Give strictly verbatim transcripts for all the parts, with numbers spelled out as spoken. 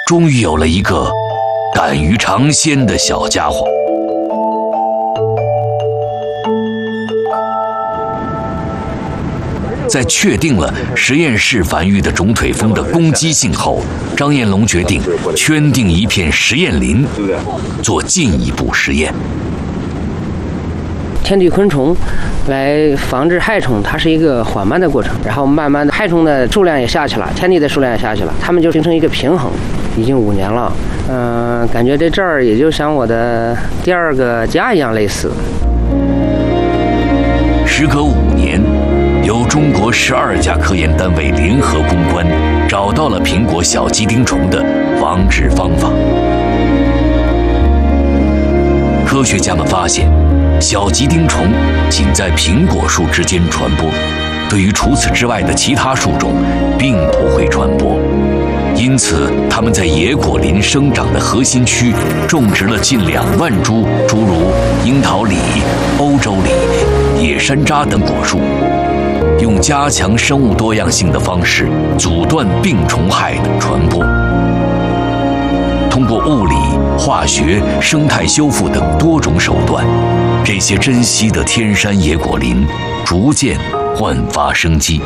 终于有了一个敢于尝鲜的小家伙。在确定了实验室繁育的种腿蜂的攻击性后，张彦龙决定圈定一片实验林，做进一步实验。 天敌昆虫来防治害虫，它是一个缓慢的过程，然后慢慢的害虫的数量也下去了，天敌的数量也下去了，它们就形成一个平衡。已经五年了，嗯、呃，感觉这这儿也就像我的第二个家一样类似。 时隔五年，由中国十二家科研单位联合攻关，找到了苹果小鸡丁虫的防治方法。科学家们发现，小鸡丁虫仅在苹果树之间传播，对于除此之外的其他树种并不会传播。因此，他们在野果林生长的核心区种植了近两万株诸如樱桃李、欧洲李、野山楂等果树，用加强生物多样性的方式阻断病虫害的传播。通过物理、化学、生态修复等多种手段，这些珍稀的天山野果林逐渐焕发生机。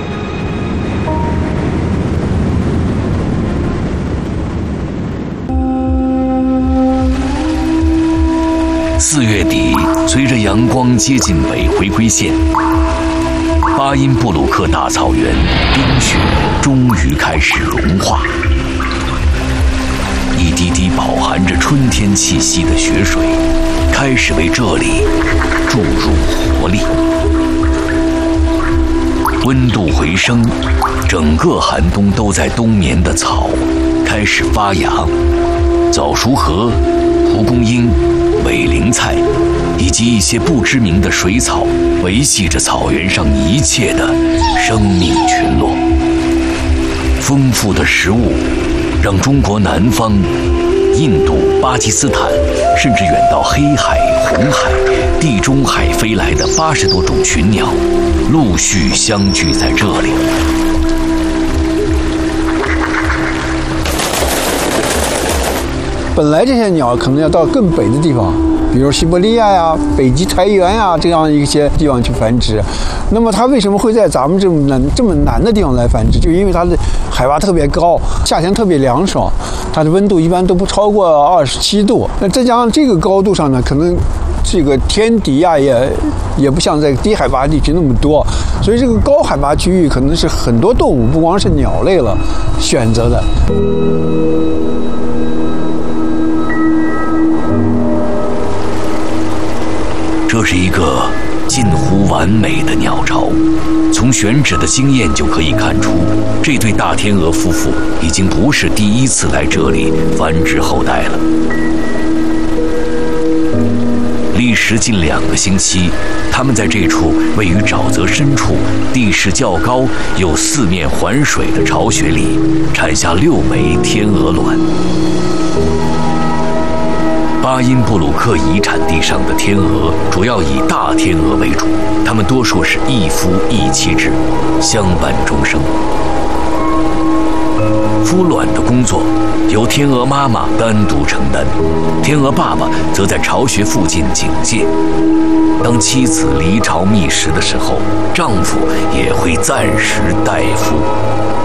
四月底，随着阳光接近北回归线，巴音布鲁克大草原冰雪终于开始融化，一滴滴饱含着春天气息的雪水开始为这里注入活力。温度回升，整个寒冬都在冬眠的草开始发芽，早熟禾、蒲公英、尾灵菜以及一些不知名的水草维系着草原上一切的生命群落。丰富的食物让中国南方、印度、巴基斯坦，甚至远到黑海、红海、地中海飞来的八十多种群鸟，陆续相聚在这里。 本来这些鸟可能要到更北的地方，比如西伯利亚呀、北极苔原呀这样一些地方去繁殖。那么它为什么会在咱们这么南这么南的地方来繁殖？就因为它的海拔特别高，夏天特别凉爽，它的温度一般都不超过二十七度。那再加上这个高度上呢，可能这个天敌呀也也不像在低海拔地区那么多，所以这个高海拔区域可能是很多动物，不光是鸟类了，选择的。 这是一个近乎完美的鸟巢，从选址的经验就可以看出，这对大天鹅夫妇已经不是第一次来这里繁殖后代了。历时近两个星期，他们在这处位于沼泽深处、地势较高又四面环水的巢穴里，产下六枚天鹅卵。巴音布鲁克遗产地上的天鹅主要以大天鹅为主，它们多数是一夫一妻制，相伴终生。孵卵的工作由天鹅妈妈单独承担，天鹅爸爸则在巢穴附近警戒。当妻子离巢觅食的时候，丈夫也会暂时代孵。